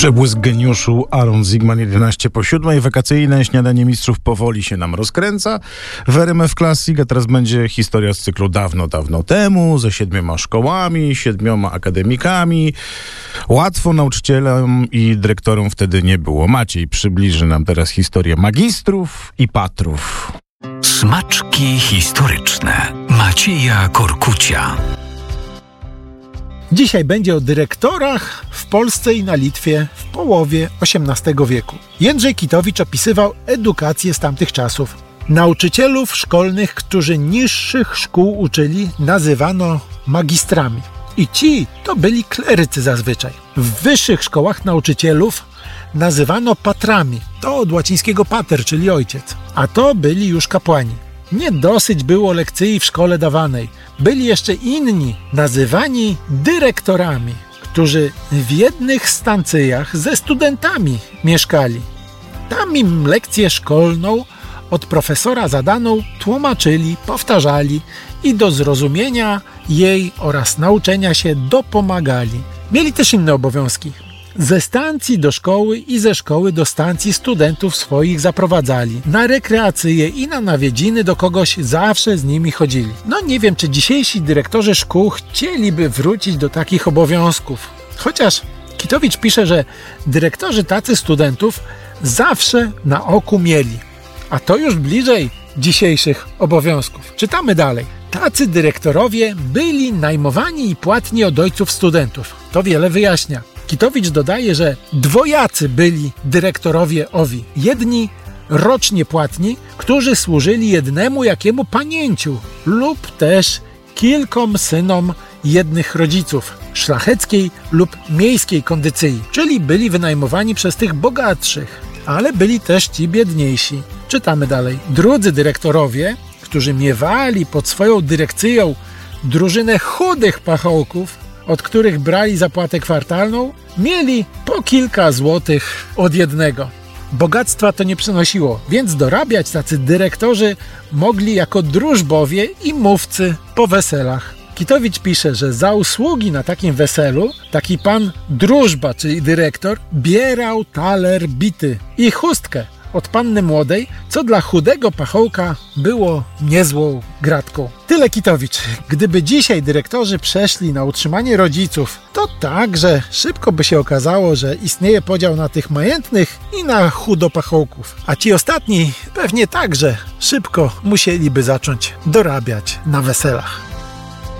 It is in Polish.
Przebłysk geniuszu, Aaron Zygman, 11:07. Wakacyjne śniadanie mistrzów powoli się nam rozkręca w RMF Classic, a teraz będzie historia z cyklu dawno, dawno temu, ze 7 szkołami, 7 akademikami. Łatwo nauczycielom i dyrektorom wtedy nie było. Maciej przybliży nam teraz historię magistrów i patrów. Smaczki historyczne Macieja Korkucia. Dzisiaj będzie o dyrektorach w Polsce i na Litwie w połowie XVIII wieku. Jędrzej Kitowicz opisywał edukację z tamtych czasów. Nauczycielów szkolnych, którzy niższych szkół uczyli, nazywano magistrami. I ci to byli klerycy zazwyczaj. W wyższych szkołach nauczycielów nazywano patrami. To od łacińskiego pater, czyli ojciec. A to byli już kapłani. Nie dosyć było lekcji w szkole dawanej. Byli jeszcze inni, nazywani dyrektorami, którzy w jednych stancyjach ze studentami mieszkali. Tam im lekcję szkolną od profesora zadaną tłumaczyli, powtarzali i do zrozumienia jej oraz nauczenia się dopomagali. Mieli też inne obowiązki. Ze stacji do szkoły i ze szkoły do stacji studentów swoich zaprowadzali. Na rekreacje i na nawiedziny do kogoś zawsze z nimi chodzili. No nie wiem, czy dzisiejsi dyrektorzy szkół chcieliby wrócić do takich obowiązków. Chociaż Kitowicz pisze, że dyrektorzy tacy studentów zawsze na oku mieli. A to już bliżej dzisiejszych obowiązków. Czytamy dalej. Tacy dyrektorowie byli najmowani i płatni od ojców studentów. To wiele wyjaśnia. Kitowicz dodaje, że dwojacy byli dyrektorowie owi. Jedni rocznie płatni, którzy służyli jednemu jakiemu panięciu lub też kilkom synom jednych rodziców, szlacheckiej lub miejskiej kondycji, czyli byli wynajmowani przez tych bogatszych, ale byli też ci biedniejsi. Czytamy dalej. Drudzy dyrektorowie, którzy miewali pod swoją dyrekcją drużynę chudych pachołków, od których brali zapłatę kwartalną, mieli po kilka złotych od jednego. Bogactwa to nie przynosiło, więc dorabiać tacy dyrektorzy mogli jako drużbowie i mówcy po weselach. Kitowicz pisze, że za usługi na takim weselu taki pan drużba, czyli dyrektor, bierał taler bity i chustkę od panny młodej, co dla chudego pachołka było niezłą gratką. Tyle Kitowicz. Gdyby dzisiaj dyrektorzy przeszli na utrzymanie rodziców, to także szybko by się okazało, że istnieje podział na tych majętnych i na chudopachołków. A ci ostatni pewnie także szybko musieliby zacząć dorabiać na weselach.